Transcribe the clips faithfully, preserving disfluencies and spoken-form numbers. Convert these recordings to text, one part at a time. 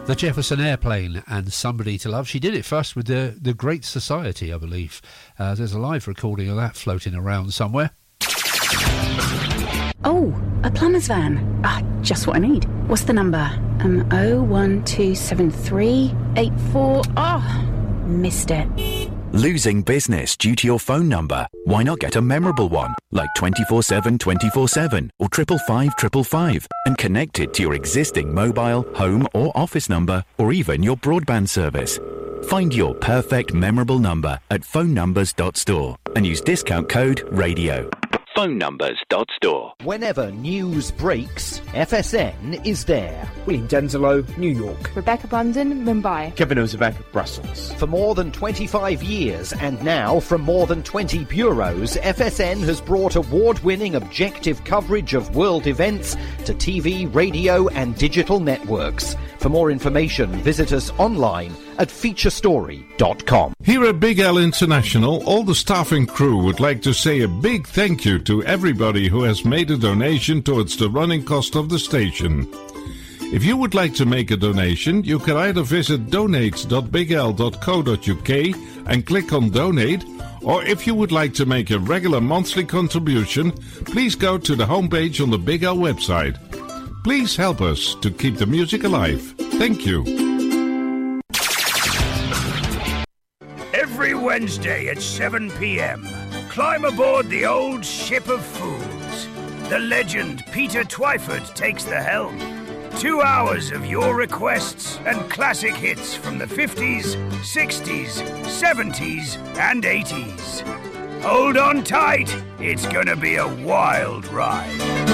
The Jefferson Airplane and Somebody to Love. She did it first with the, the Great Society, I believe. Uh, there's a live recording of that floating around somewhere. Oh, a plumber's van. Ah, just what I need. What's the number? Um, oh one two seven three eight four. Ah, oh, missed it. Losing business due to your phone number? Why not get a memorable one, like twenty-four seven twenty-four seven or triple five triple five, and connect it to your existing mobile, home or office number, or even your broadband service. Find your perfect memorable number at phone numbers dot store and use discount code RADIO. phone numbers dot store. Whenever news breaks, F S N is there. William Denzelo, New York. Rebecca Bundon, Mumbai. Kevin Ozebek, Brussels. For more than twenty-five years, and now from more than twenty bureaus, F S N has brought award-winning objective coverage of world events to T V, radio and digital networks. For more information, visit us online at feature story dot com. Here at Big L International, all the staff and crew would like to say a big thank you to everybody who has made a donation towards the running cost of the station. If you would like to make a donation, you can either visit donate dot big l dot co dot u k and click on donate, or if you would like to make a regular monthly contribution, please go to the homepage on the Big L website. Please help us to keep the music alive. Thank you. Every Wednesday at seven p.m, climb aboard the old ship of fools. The legend Peter Twyford takes the helm. Two hours of your requests and classic hits from the fifties, sixties, seventies and eighties. Hold on tight, it's gonna be a wild ride.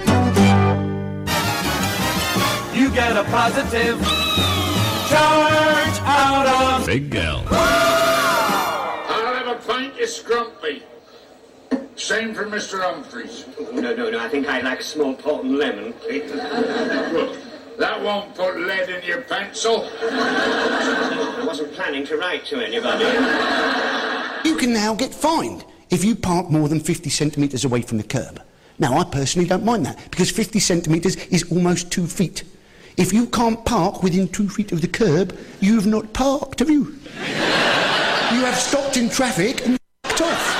You get a positive charge out of Big L. I'll have a pint of scrumpy. Same for Mister Humphreys. No, no, no, I think I'd like a small pot and lemon, please. Look, that won't put lead in your pencil. I wasn't planning to write to anybody. You can now get fined if you park more than fifty centimetres away from the curb. Now, I personally don't mind that, because fifty centimetres is almost two feet. If you can't park within two feet of the curb, you've not parked, have you? You have stopped in traffic and f***ed off.